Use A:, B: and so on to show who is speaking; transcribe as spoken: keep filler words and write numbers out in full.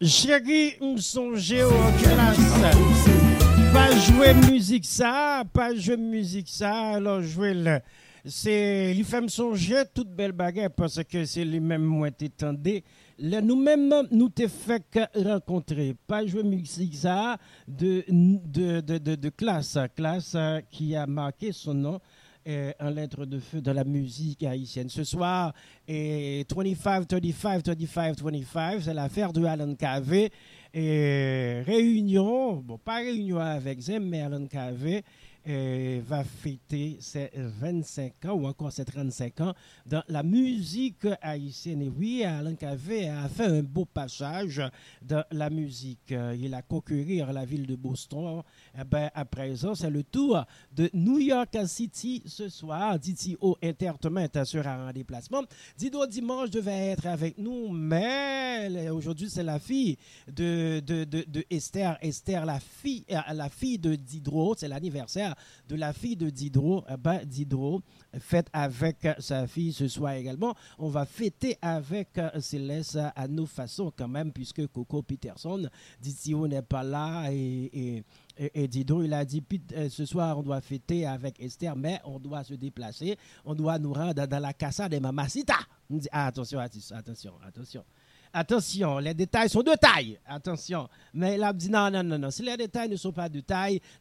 A: Chérie, m'songe en classe. Pas jouer musique ça, pas jouer musique ça, alors jouer le. C'est lui fait me songer toute belle bagarre parce que c'est lui-même moi t'étendais. Nous-mêmes, nous t'ai fait rencontrer. Pas jouer musique ça de, de, de, de, de classe, classe qui a marqué son nom. Euh, en lettres de feu de la musique haïtienne. Ce soir, et vingt-cinq, trente-cinq, trente-cinq, vingt-cinq, c'est l'affaire de Alan Cavé. Et réunion, bon, pas réunion avec Zem, mais Alan Cavé euh, va fêter ses vingt-cinq ans ou encore ses trente-cinq ans dans la musique haïtienne. Et oui, Alan Cavé a fait un beau passage dans la musique. Il a conquérir la ville de Boston. Eh ben, à présent, c'est le tour de New York City ce soir. D T O Entertainment sera en déplacement. Dido Dimanche devait être avec nous, mais aujourd'hui, c'est la fille de, de, de, de Esther. Esther, la fille, la fille de Diderot. C'est l'anniversaire de la fille de Diderot. Eh ben, Diderot fête avec sa fille ce soir également. On va fêter avec Céleste à nos façons quand même, puisque Coco Peterson, D T O n'est pas là et, et Et, et Dido, il a dit, ce soir, on doit fêter avec Esther, mais on doit se déplacer. On doit nous rendre dans la casa de Mamacita. On dit, ah, attention, attention, attention. Attention, les détails sont de taille. Attention. Mais il a dit, non, non, non, non. Si les détails ne sont pas de taille,